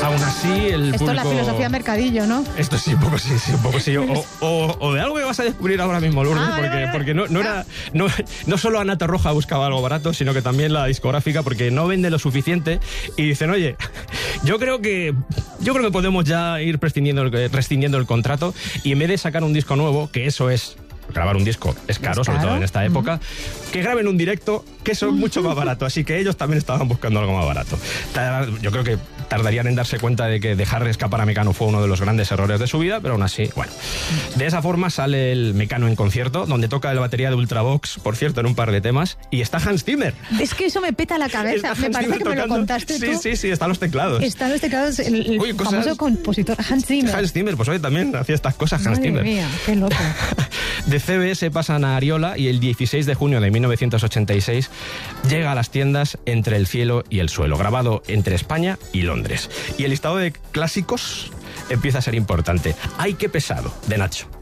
Aún así, el Esto público... es la filosofía mercadillo, ¿no? Esto sí, un poco sí, un poco sí. O de algo que vas a descubrir ahora mismo, Lourdes, porque no solo Ana Torroja buscaba algo barato, sino que también la discográfica, porque no vende lo suficiente y dicen, oye, yo creo que podemos ya ir rescindiendo el contrato, y en vez de sacar un disco nuevo, que eso es... Grabar un disco es caro, sobre todo en esta época, que graben un directo, que eso es mucho más barato. Así que ellos también estaban buscando algo más barato. Yo creo que tardarían en darse cuenta de que dejar escapar a Mecano fue uno de los grandes errores de su vida, pero aún así, bueno. De esa forma sale el Mecano en concierto, donde toca la batería de Ultravox, por cierto, en un par de temas, y está Hans Zimmer. Es que eso me peta la cabeza. Me parece que me lo contaste tú. Sí, están los teclados. Están los teclados, el famoso compositor Hans Zimmer. Hans Zimmer, pues hoy también hacía estas cosas Hans Zimmer. Madre mía, qué loco. De CBS pasan a Ariola y el 16 de junio de 1986 llega a las tiendas Entre el cielo y el suelo, grabado entre España y Londres. Y el listado de clásicos empieza a ser importante. ¡Ay, qué pesado!, de Nacho.